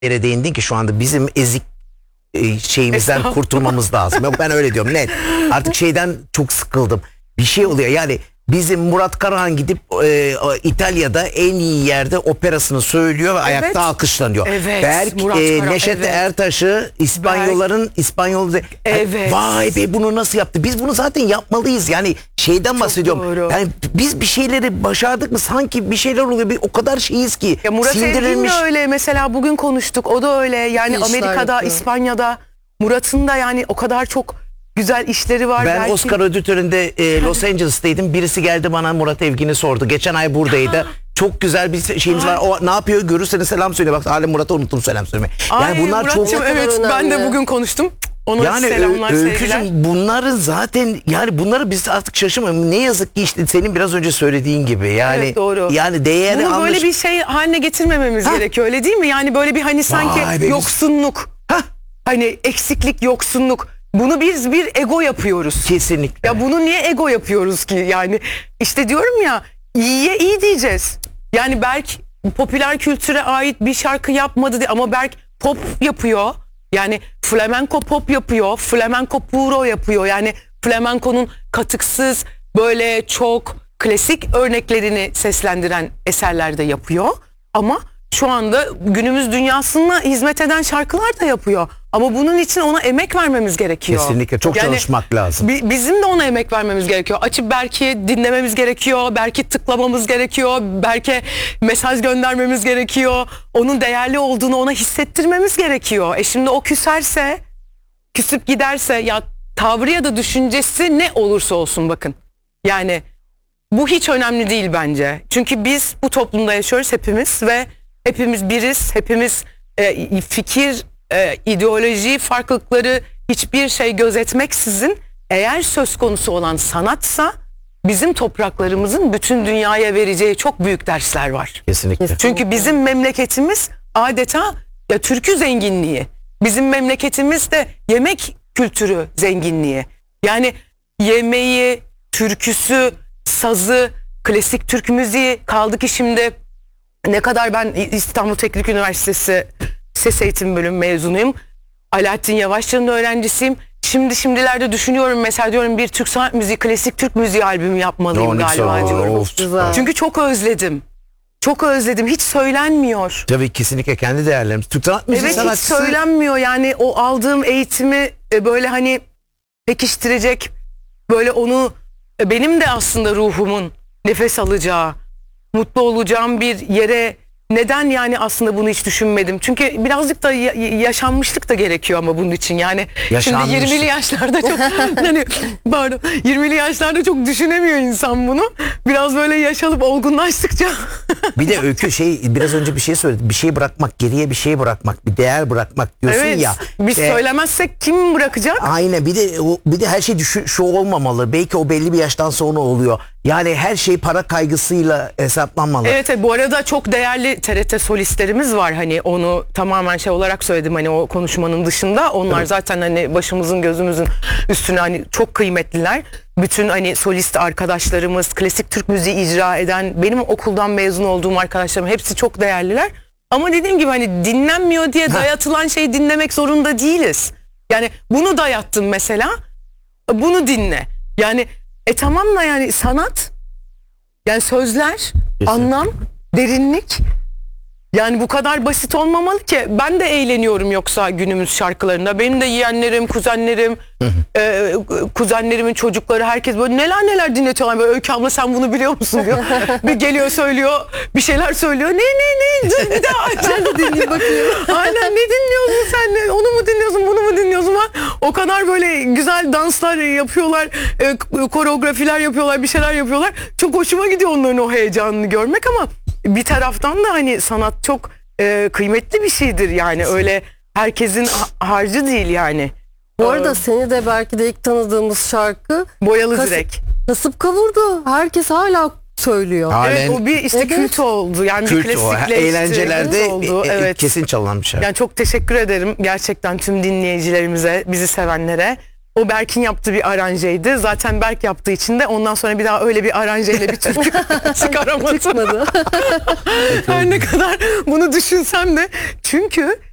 yere değindin ki şu anda bizim ezik şeyimizden kurtulmamız lazım. Ben öyle diyorum net. Artık şeyden çok sıkıldım. Bir şey oluyor yani bizim Murat Karahan gidip İtalya'da en iyi yerde operasını söylüyor ve ayakta alkışlanıyor. Evet, Berk Neşet Ertaş'ı İspanyol vay be bunu nasıl yaptı? Biz bunu zaten yapmalıyız. Yani şeyden bahsediyorum. Doğru. Yani biz bir şeyleri başardık mı sanki bir şeyler oluyor. O kadar şeyiz ki. Ya Murat Evgin de öyle mesela bugün konuştuk. O da öyle. Yani Amerika'da, yapıyor. İspanya'da Murat'ın da yani o kadar çok güzel işleri var. Ben belki... Oscar ödül töreninde Los Angeles'taydım. Birisi geldi bana Murat Evgin'i sordu. Geçen ay buradaydı. Çok güzel bir şeyimiz var. O ne yapıyor? Görürseniz selam söyle. Bak hala Murat'a unuttum selam söylemeyi. Yani bunlar Murat'cığım, çok evet önemli. Ben de bugün konuştum. Ona yani selamlar, sevgiler. Bunların zaten yani bunları biz artık şaşırmıyoruz. Ne yazık ki işte senin biraz önce söylediğin gibi yani evet, doğru. Yani değeri bunu böyle bir şey haline getirmememiz gerekiyor öyle değil mi? Yani böyle bir hani sanki yoksunluk. Hani eksiklik, yoksunluk. Bunu biz bir ego yapıyoruz. Kesinlikle. Ya bunu niye ego yapıyoruz ki? Yani işte diyorum ya iyiye iyi diyeceğiz. Yani Berk popüler kültüre ait bir şarkı yapmadı ama Berk pop yapıyor. Yani flamenco pop yapıyor. Flamenco puro yapıyor. Yani flamenco'nun katıksız böyle çok klasik örneklerini seslendiren eserler de yapıyor. Ama şu anda günümüz dünyasına hizmet eden şarkılar da yapıyor. Ama bunun için ona emek vermemiz gerekiyor. Kesinlikle çok çalışmak lazım. Bizim de ona emek vermemiz gerekiyor. Açıp Berk'i dinlememiz gerekiyor. Berk'i tıklamamız gerekiyor. Berk'e mesaj göndermemiz gerekiyor. Onun değerli olduğunu ona hissettirmemiz gerekiyor. Şimdi o küsüp giderse ya tavrı ya da düşüncesi ne olursa olsun bakın. Yani bu hiç önemli değil bence. Çünkü biz bu toplumda yaşıyoruz hepimiz ve hepimiz biriz. Hepimiz fikir, ideoloji farklılıkları hiçbir şey gözetmeksizin eğer söz konusu olan sanatsa bizim topraklarımızın bütün dünyaya vereceği çok büyük dersler var. Kesinlikle. Çünkü bizim memleketimiz adeta türkü zenginliği. Bizim memleketimiz de yemek kültürü zenginliği. Yani yemeği, türküsü, sazı, klasik Türk müziği kaldı ki şimdi ne kadar ben İstanbul Teknik Üniversitesi Ses Eğitimi Bölümü mezunuyum. Alaaddin Yavaşçı'nın öğrencisiyim. Şimdilerde düşünüyorum mesela diyorum bir Türk sanat müziği, klasik Türk müziği albümü yapmalıyım galiba diyorum. Çünkü çok özledim. Çok özledim. Hiç söylenmiyor. Tabii kesinlikle kendi değerlerimiz. Türk sanat müziği sanatçısı... hiç söylenmiyor. Yani o aldığım eğitimi böyle hani pekiştirecek, böyle onu benim de aslında ruhumun nefes alacağı, mutlu olacağım bir yere neden yani aslında bunu hiç düşünmedim. Çünkü birazcık da yaşanmışlık da gerekiyor ama bunun için yani. Şimdi 20'li yaşlarda çok hani pardon 20'li yaşlarda çok düşünemiyor insan bunu. Biraz böyle yaşalıp olgunlaştıkça. Bir de Öykü biraz önce bir şey söyledi. Bir şey bırakmak, geriye bir şey bırakmak, bir değer bırakmak diyorsun ya. Biz söylemezsek kim bırakacak? Aynen bir de her şey şu olmamalı. Belki o belli bir yaştan sonra oluyor. Yani her şey para kaygısıyla hesaplanmalı. Evet bu arada çok değerli TRT solistlerimiz var. Hani onu tamamen olarak söyledim hani o konuşmanın dışında. Onlar zaten hani başımızın gözümüzün üstüne hani çok kıymetliler. Bütün hani solist arkadaşlarımız, klasik Türk müziği icra eden, benim okuldan mezun olduğum arkadaşlarım hepsi çok değerliler. Ama dediğim gibi hani dinlenmiyor diye dayatılan şeyi dinlemek zorunda değiliz. Yani bunu dayattım mesela. Bunu dinle. Yani tamam da yani sanat, yani sözler, kesinlikle. Anlam, derinlik, yani bu kadar basit olmamalı ki. Ben de eğleniyorum yoksa günümüz şarkılarında. Benim de yeğenlerim, kuzenlerim, kuzenlerimin çocukları, herkes böyle neler dinletiyorlar. Böyle Öykü abla sen bunu biliyor musun diyor. Bir geliyor söylüyor, bir şeyler söylüyor. Ne? Dur bir daha açalım. Ben de dinleyeyim bakayım. Aynen, ne dinliyorsun sen? Onu mu dinliyorsun, bunu mu dinliyorsun? O kadar böyle güzel danslar yapıyorlar, koreografiler yapıyorlar, bir şeyler yapıyorlar. Çok hoşuma gidiyor onların o heyecanını görmek ama bir taraftan da hani sanat çok kıymetli bir şeydir yani. Öyle herkesin harcı değil yani. Bu arada seni de belki de ilk tanıdığımız şarkı Boyalı Direk. Kasıp kavurdu. Herkes hala söylüyor. Evet, o bir kült oldu. Yani kült bir klasikleşti. Eğlencelerde oldu. Evet. Kesin çalınan bir şarkı. Yani çok teşekkür ederim gerçekten tüm dinleyicilerimize, bizi sevenlere. O Berk'in yaptığı bir aranjeydi. Zaten Berk yaptığı için de ondan sonra bir daha öyle bir aranjeyle bir türkü çıkaramadım. Çıkmadı. Her ne kadar bunu düşünsem de. Çünkü